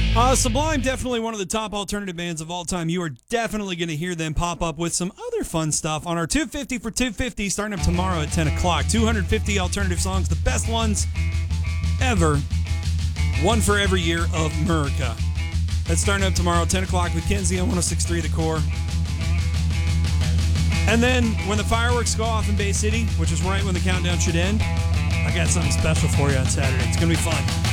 Sublime, definitely one of the top alternative bands of all time. You are definitely going to hear them pop up with some other fun stuff on our 250 for 250 starting up tomorrow at 10 o'clock. 250 alternative songs, the best ones ever. One for every year of America. That's starting up tomorrow at 10 o'clock with Kenzie on 106.3 The Core. And then when the fireworks go off in Bay City, which is right when the countdown should end, I got something special for you on Saturday. It's going to be fun.